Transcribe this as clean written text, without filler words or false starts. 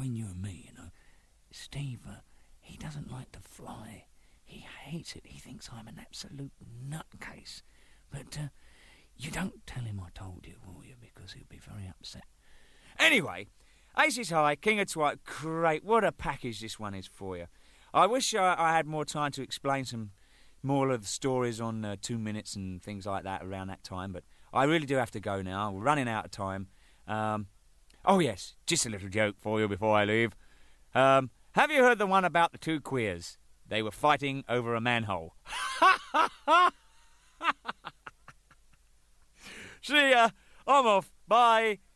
between you and me, Steve, he doesn't like to fly. He hates it. He thinks I'm an absolute nutcase. But you don't tell him I told you, will you? Because he'll be very upset. Anyway, Aces High, King of Twilight, great. What a package this one is for you. I wish I had more time to explain some more of the stories on 2 minutes and things like that around that time, but I really do have to go now. We're running out of time. Oh, yes, just a little joke for you before I leave. Have you heard the one about the two queers? They were fighting over a manhole. See ya. I'm off. Bye.